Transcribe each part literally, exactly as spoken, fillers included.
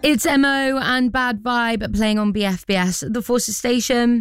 It's M O and Bad Vibe playing on B F B S, the Forces station.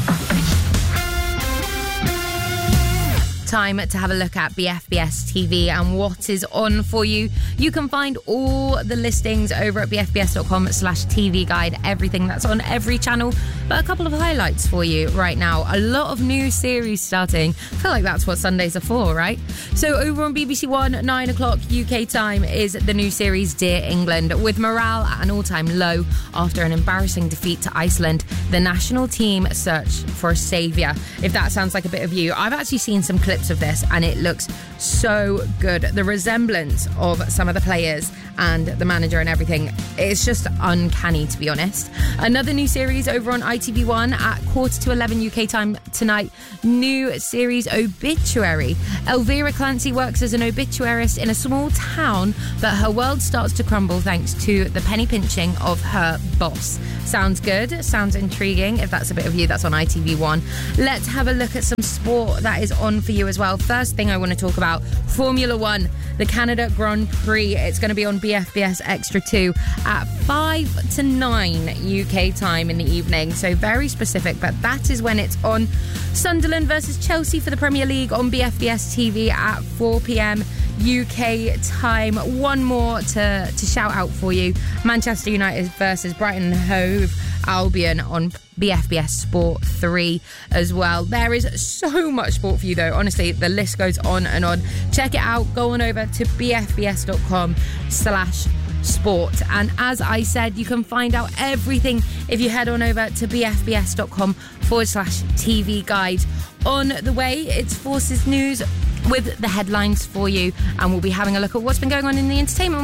Time to have a look at B F B S T V and what is on for you. You can find all the listings over at bfbs.com slash TV guide, everything that's on every channel. But a couple of highlights for you right now. A lot of new series starting. I feel like that's what Sundays are for, right? So over on B B C One, nine o'clock U K time, is the new series Dear England. With morale at an all-time low after an embarrassing defeat to Iceland, the national team search for a saviour. If that sounds like a bit of you, I've actually seen some clips of this and it looks so good. The resemblance of some of the players and the manager and everything, it's just uncanny, to be honest. Another new series over on I T V One at quarter to eleven U K time tonight. New series Obituary. Elvira Clancy works as an obituarist in a small town, but her world starts to crumble thanks to the penny pinching of her boss. Sounds good, sounds intriguing. If that's a bit of you, that's on I T V One. Let's have a look at some sport that is on for you as well. First thing I want to talk about, Formula One, the Canada Grand Prix. It's going to be on B F B S Extra two at five to nine U K time in the evening. So very specific, but that is when it's on. Sunderland versus Chelsea for the Premier League on B F B S T V at four p.m. U K time. One more to, to shout out for you. Manchester United versus Brighton and Hove Albion on B F B S Sport three as well. There is so much sport for you though. Honestly, the list goes on and on. Check it out. Go on over to bfbs.com slash sport. And as I said, you can find out everything if you head on over to bfbs.com forward slash TV guide. On the way, it's Forces News with the headlines for you. And we'll be having a look at what's been going on in the entertainment